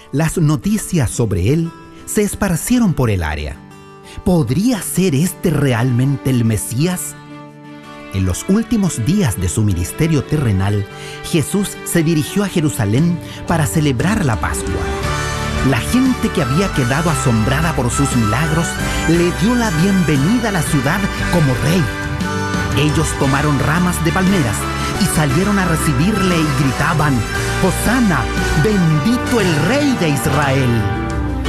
Las noticias sobre él se esparcieron por el área. ¿Podría ser este realmente el Mesías? En los últimos días de su ministerio terrenal, Jesús se dirigió a Jerusalén para celebrar la Pascua. La gente que había quedado asombrada por sus milagros le dio la bienvenida a la ciudad como rey. Ellos tomaron ramas de palmeras y salieron a recibirle y gritaban: «Hosana, bendito el Rey de Israel».